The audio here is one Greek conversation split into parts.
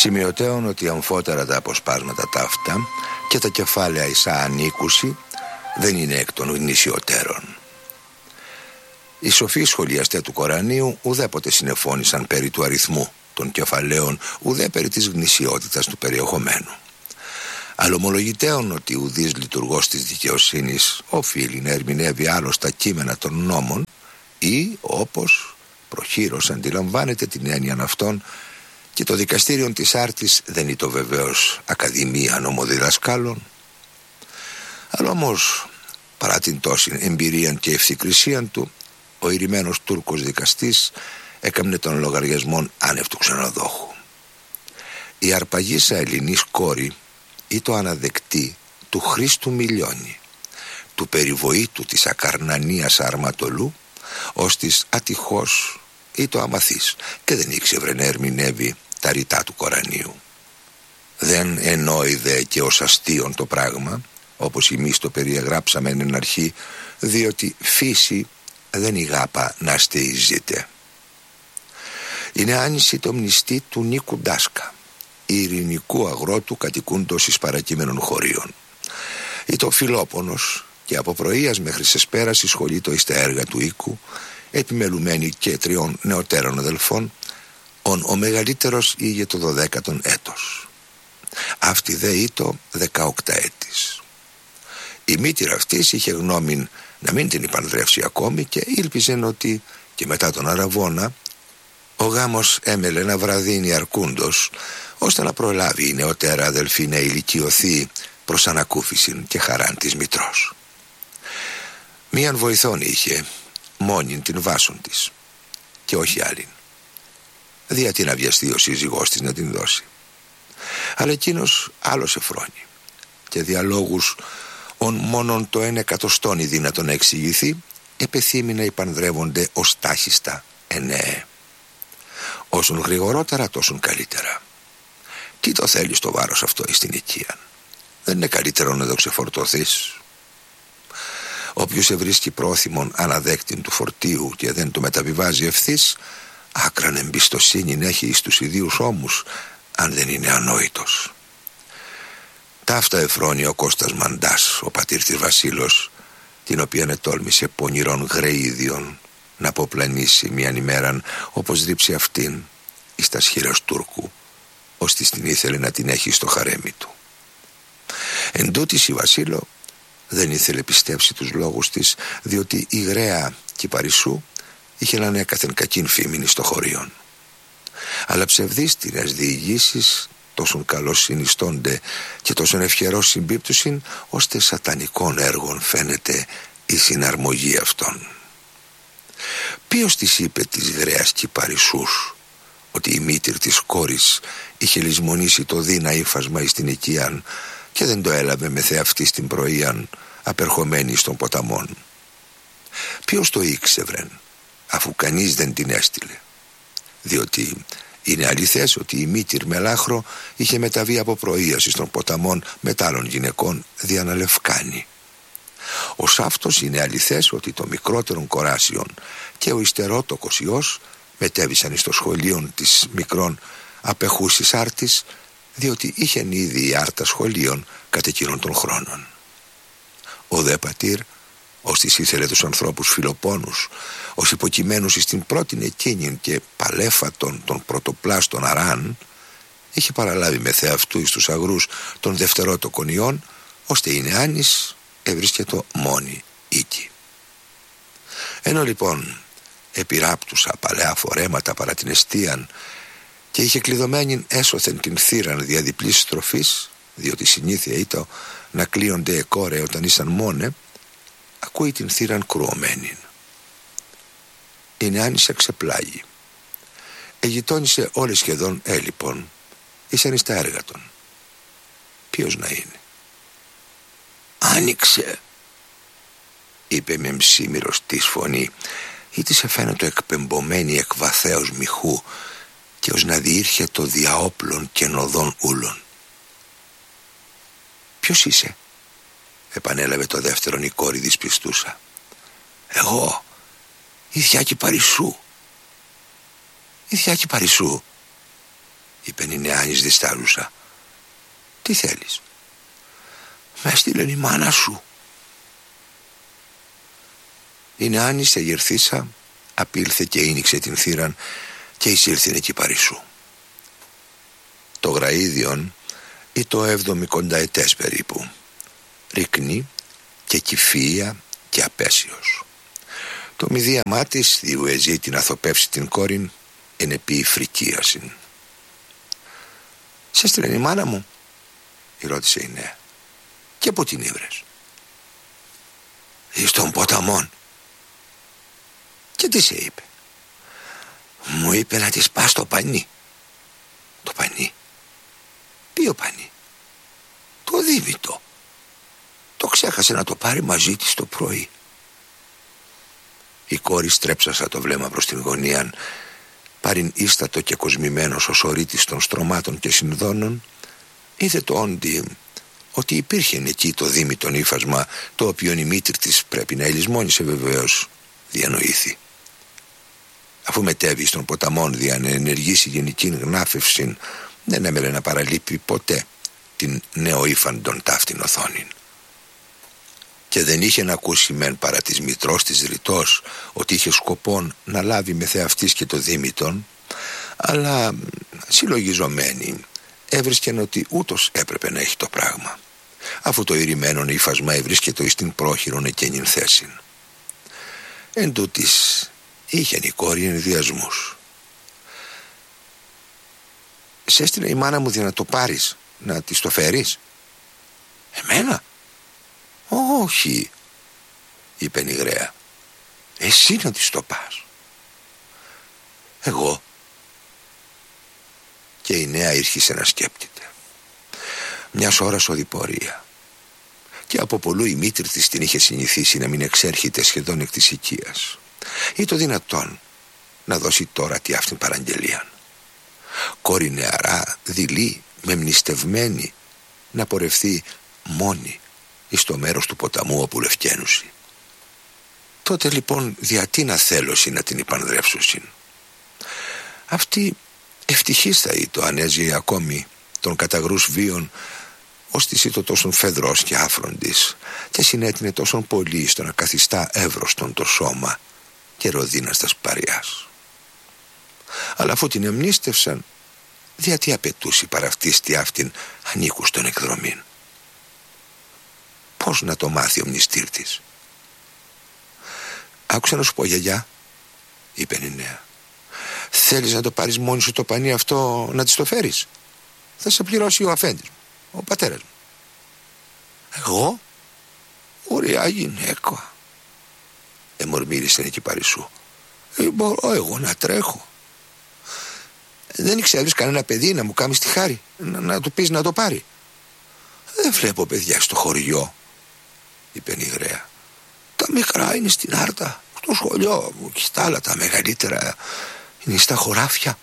Σημειωτέων ότι αμφότερα τα αποσπάσματα ταύτα και τα κεφάλαια εισά ανήκουση δεν είναι εκ των γνησιωτέρων. Οι σοφοί σχολιαστέ του Κορανίου ουδέποτε συνεφώνησαν περί του αριθμού των κεφαλαίων, ουδέ περί της γνησιότητας του περιεχομένου. Αλλομολογητέων ότι ουδής λειτουργός της δικαιοσύνης οφείλει να ερμηνεύει άλλως τα κείμενα των νόμων ή όπως προχείρως αντιλαμβάνεται την έννοια αυτών, και το δικαστήριον της άρτης δεν είναι το βεβαίως ακαδημία νομοδιδασκάλων, αλλά όμως παρά την τόση εμπειρία και ευθυκρισία του, ο ηρημένος Τούρκος δικαστής έκαμνε των λογαριασμών άνευ του ξενοδόχου. Η αρπαγήσα Ελληνής κόρη ή το αναδεκτή του Χρήστου Μιλιώνη, του περιβοήτου της Ακαρνανίας Αρματολού, ως της ατυχώς ή το αμαθής, και δεν ήξευρε να ερμηνεύει τα ρητά του Κορανίου. Δεν εννοείδε και ως αστείον το πράγμα, όπως εμείς το περιεγράψαμε εν αρχή, διότι φύση δεν ηγάπα να αστείζεται. Είναι άνηση το μνηστή του Νίκου Ντάσκα, ειρηνικού αγρότου κατοικούντος εις παρακείμενων χωρίων. Ή το Φιλόπονος, και από πρωίας μέχρι σεσπέρας σχολείτο εις τα έργα του οίκου, επιμελουμένη και 3 νεωτέρων αδελφών, ο μεγαλύτερος ήγε το 12ο έτος. Αυτή δε ήτο 18 έτης. Η μήτηρα αυτής είχε γνώμην να μην την υπανδρεύσει ακόμη και ήλπιζεν ότι και μετά τον Αραβώνα ο γάμος έμελε να βραδύνει αρκούντος, ώστε να προλάβει η νεωτέρα αδελφή να ηλικιωθεί προς ανακούφισιν και χαράν της μητρός. Μίαν βοηθόν είχε, μόνην την βάσον της, και όχι άλλην. Δια τι να βιαστεί ο σύζυγός της να την δώσει. Αλλά εκείνος άλλος εφρόνει, και διαλόγους ον μόνον το 1/100 δύνατο να εξηγηθεί, επεθύμει να υπανδρεύονται ως τάχιστα εννέε. Όσον γρηγορότερα τόσον καλύτερα. Τι το θέλεις το βάρος αυτό εις την οικία? Δεν είναι καλύτερο να το ξεφορτωθείς? Όποιος ευρίσκει πρόθυμον αναδέκτην του φορτίου και δεν το μεταβιβάζει ευθύς, άκραν εμπιστοσύνη έχει εις τους ιδίους ώμους, αν δεν είναι ανόητος. Ταύτα εφρόνει ο Κώστας Μαντάς, ο πατήρ της Βασίλος, την οποίαν ετόλμησε πονηρών γρεΐδιων να αποπλανήσει μίαν ημέραν, όπως δίψει αυτήν εις τα σχήρας Τούρκου, ώστις την ήθελε να την έχει στο χαρέμι του. Εν τούτης η Βασίλο δεν ήθελε πιστέψει τους λόγους της, διότι η γραία Κυπαρισού είχε ανέκαθεν κακήν φήμην στο χωρίον. Αλλά ψευδίστηρες διηγήσεις τόσον καλώς συνιστώνται και τόσον ευχερός συμπίπτουσιν, ώστε σατανικών έργων φαίνεται η συναρμογή αυτών. Ποιος της είπε της γραίας Κυπαρισούς ότι η μήτηρ της κόρης είχε λησμονήσει το δίνα ύφασμα εις την οικίαν και δεν το έλαβε με θεαυτή στην πρωίαν απερχομένη στον ποταμόν? Ποιος το ήξευρεν, αφού κανείς δεν την έστειλε? Διότι είναι αληθές ότι η μήτηρ Μελάχρο είχε μεταβεί από πρωίας εις των ποταμών με άλλων γυναικών δια να λευκάνει. Ως αυτός είναι αληθές ότι το μικρότερον κοράσιον και ο υστερότοκος ιός μετέβησαν εις το σχολείον της μικρών απεχούσης άρτης, διότι είχεν ήδη η άρτα σχολείων κατ' εκείνων των χρόνων. Ο δε πατήρ, ως της ήθελε τους ανθρώπους φιλοπόνους, ως υποκειμένους εις την πρώτην εκείνην και παλέφατον των πρωτοπλάστων αράν, είχε παραλάβει με θεαυτού εις τους αγρούς των δευτερότοκων ιών, ώστε η νεάνης έβρισκετο μόνη οίκη. Ενώ λοιπόν επιράπτουσα παλαιά φορέματα παρά την εστίαν και είχε κλειδωμένην έσωθεν την θύραν δια διπλής στροφής, διότι συνήθεια ήταν να κλείονται εκόρε όταν ήσαν μόνε, ακούει την θύραν κρουωμένην. Η νεάνισσα ξεπλάγει. Εγειτόνισε όλες σχεδόν έλειπον, ήσαν εις τα έργα των. Ποιος να είναι? «Άνοιξε», είπε με μσίμυρος φωνή, ή της εφαίνεται εκπεμπομένη εκ βαθέως μυχού και ως να διήρχε το διαόπλων και νοδών ούλων. «Ποιος είσαι?» επανέλαβε το δεύτερον η κόρη δυσπιστούσα. «Εγώ, η Θιά Κυπαρισού». «Η Θιά Κυπαρισού? είπε η Νεάνης διστάλουσα. Τι θέλεις? Με έστειλε η μάνα σου. Η Νεάνης σε γερθήσα απήλθε και ίνιξε την θύραν και εισήλθην εκεί Παρισσού. Το γραΐδιον ή το 7η κονταετές περίπου, ρυκνή και κυφία και απέσιος. Το μηδίαμά της διουεζεί να θοπεύσει την κόρην εν επί φρικίασιν. Σε έστειλε η μάνα μου? ρώτησε η νέα. Και πού την ήβρες? Εις των ποταμών. Και τι σε είπε? Μου είπε να της πας το πανί. Το πανί? Ποιο πανί? Το Δήμητο. Το ξέχασε να το πάρει μαζί της το πρωί. Η κόρη στρέψασα το βλέμμα προς την γωνίαν, πάριν ίστατο και κοσμημένος ο σωρίτης των στρωμάτων και συνδώνων, είδε το όντι ότι υπήρχε εκεί το Δήμητον ύφασμα, το οποίο η μήτρη της πρέπει να ελισμόνισε βεβαίως, διανοήθη. Αφού μετέβη στον ποταμόν δια να ενεργήσει γενικήν γνάφευσιν, δεν έμελε να παραλείπει ποτέ την νεοήφαντον ταύτην οθόνην. Και δεν είχε να ακούσει μεν παρά της μητρός της ρητός ότι είχε σκοπόν να λάβει με θεαυτής και το Δήμητον, αλλά συλλογιζομένη έβρισκεν ότι ούτως έπρεπε να έχει το πράγμα, αφού το ηρημένον ύφασμα ευρίσκεται εις την πρόχειρον εκένην θέσιν. Εν τούτης είχεν η κόρη ενδιασμούς. Σε έστειλε η μάνα μου για να το πάρεις, να της το φέρεις? Εμένα? Όχι, είπε η γραία. Εσύ να της το πας. Εγώ? Και η νέα ήρχισε να σκέπτεται. Μιας ώρας οδηπορία. Και από πολλού η μήτρη της την είχε συνηθίσει να μην εξέρχεται σχεδόν εκ της οικίας. Ή το δυνατόν να δώσει τώρα τι αυτήν παραγγελίαν. Κόρη νεαρά, δειλή, μεμνηστευμένη, να πορευθεί μόνη εις το μέρος του ποταμού όπου λευκαίνουσι. Τότε λοιπόν διατί να θέλωση να την υπανδρεύσουσιν. Αυτή ευτυχής θα είτο αν έζησε ακόμη των καταγρούς βίων, ως της είτο τόσον φεδρός και άφροντης και συνέτεινε τόσον πολύ στο να καθιστά εύρωστον το σώμα και ροδίναστας παριάς. Αλλά αφού την εμνίστευσαν, διατί απαιτούσι παρά αυτής τι αυτήν ανήκου στον εκδρομήν. Πώς να το μάθει ο μνηστήρ της? Άκουσα να σου πω, γιαγιά, είπε η νέα. Θέλεις να το πάρεις μόνη σου το πανί αυτό να της το φέρεις? Θα σε πληρώσει ο αφέντης μου, ο πατέρας μου. Εγώ? Ωραία γυναίκα, εμορμήρισε εκεί Παρισσού. Μπορώ εγώ να τρέχω? Δεν ξέρεις κανένα παιδί να μου κάνει τη χάρη, να του πεις να το πάρει? Δεν βλέπω παιδιά στο χωριό, είπε η γραία. Τα μικρά είναι στην Άρτα, στο σχολείο μου, και τα άλλα τα μεγαλύτερα είναι στα χωράφια.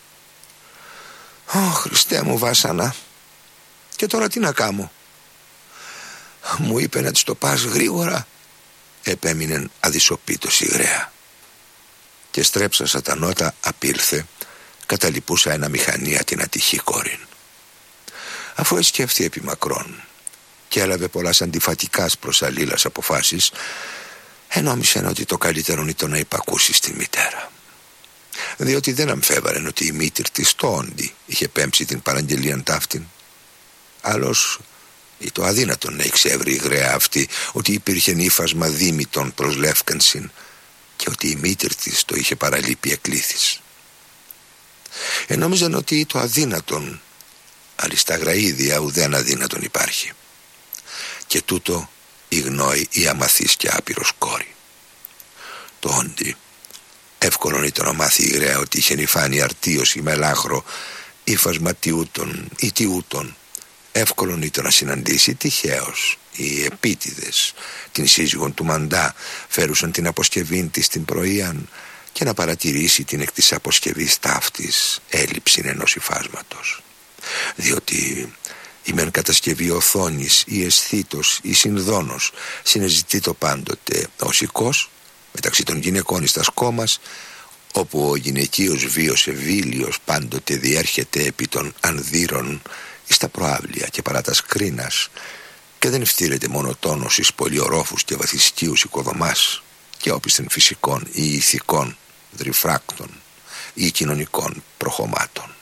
Χριστέ μου βάσανα. Και τώρα τι να κάνω? Μου είπε να της το πας γρήγορα, επέμεινε αδυσοπίτως η γραία. Και στρέψασα τα νότα απήλθε, καταλυπούσα ένα μηχανία την ατυχή κόρην. Αφού εσκέφθη επί μακρόν και έλαβε πολλάς αντιφατικάς προς αλλήλας αποφάσεις, ενόμισεν ότι το καλύτερο ήταν να υπακούσει στη μητέρα. Διότι δεν αμφέβαρεν ότι η μήτρη της το όντι είχε πέμψει την παραγγελίαν ταύτην. Άλλος ή το αδύνατον να εξεύρει η γραία αυτή ότι υπήρχε ύφασμα Δήμητον προς λεύκανσιν και ότι η μήτρη της το είχε παραλείπει εκλήθης. Ενόμιζαν ότι το αδύνατον, αριστά γραΐδια ουδέν αδύνατον υπάρχει. Και τούτο ηγνώει η αμαθής και άπειρος κόρη. Το όντι εύκολον ήταν να μάθει η γραία ότι είχε νυφάνει αρτίωση με λάχρο ύφασμα τιούτων ή τιούτων. Εύκολον ήταν να συναντήσει τυχαίως οι επίτηδες την σύζυγον του Μαντά φέρουσαν την αποσκευήν της την πρωίαν και να παρατηρήσει την εκ της αποσκευής ταύτης έλλειψη ενός υφάσματος. Διότι η μεν κατασκευή οθόνης ή αισθήτος ή συνδόνος συνεζητεί το πάντοτε ως οικός μεταξύ των γυναικών εις τας κόμμας, όπου ο γυναικείος βίος ευήλιος πάντοτε διέρχεται επί των ανδύρων εις τα προάβλια και παρά τας κρίνας και δεν φτύρεται μονοτόνος εις πολιορόφους και βαθιστίους οικοδομάς και όπισθεν φυσικών ή ηθικών δρυφράκτων ή κοινωνικών προχωμάτων.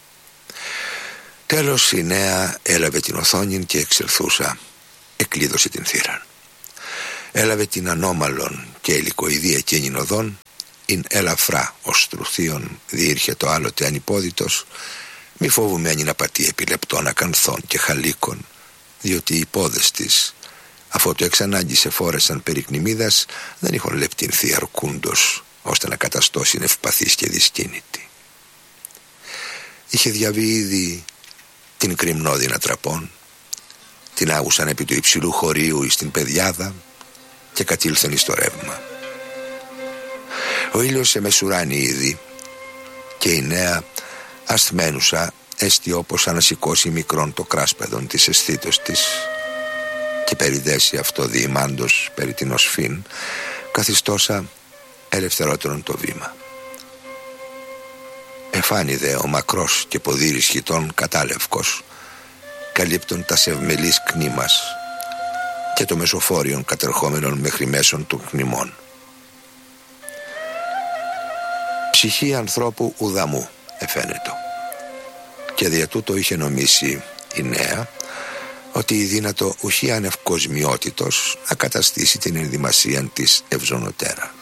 Τέλος η νέα έλαβε την οθόνη και εξελθούσα εκλείδωσε την θύραν. Έλαβε την ανώμαλον και ελικοειδή εκείνην οδόν, ειν ελαφρά ως τρουθείον διήρχε το άλλοτε ανυπόδητος, μη φοβουμένη να πατεί επί λεπτών ακανθών και χαλίκων, διότι οι πόδες της, αφού το εξανάγκησε φόρεσαν περικνημίδας, δεν είχαν λεπτυνθεί αρκούντος, ώστε να καταστώσουν ευπαθής και δυσκίνητη. Είχε διαβεί ήδη την κρυμνόδινα τραπών, την άγουσαν επί του υψηλού χωρίου εις την πεδιάδα και κατήλθεν εις το ρεύμα. Ο ήλιος σε μεσουράνει ήδη και η νέα ασθμένουσα έστι όπως ανασηκώσει μικρόν το κράσπεδον της αισθήτως της και περιδέσει αυτό διημάντος περί την οσφήν καθιστώσα ελευθερότερον το βήμα. Εφάνιδε ο μακρός και ποδήρης χιτών κατάλευκος καλύπτων τα σευμελής κνήμας και το μεσοφόριον κατερχόμενον μέχρι μέσον του κνημών. Ψυχή ανθρώπου ουδαμού εφαίνετο και δια τούτο είχε νομίσει η νέα ότι η δύνατο ουχή ανευκοσμιότητος να καταστήσει την ενδυμασία της ευζωνοτέρα.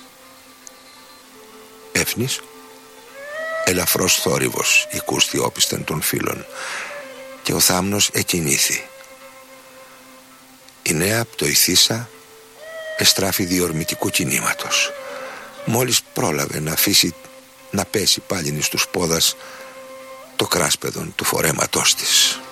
Έφνης ελαφρός θόρυβος οικούστη όπισθεν των φύλων και ο θάμνος εκινήθη. Η νέα πτωηθήσα εστράφη διορμητικού κινήματος. Μόλις πρόλαβε να αφήσει να πέσει πάλιν εις τους πόδας το κράσπεδον του φορέματός της.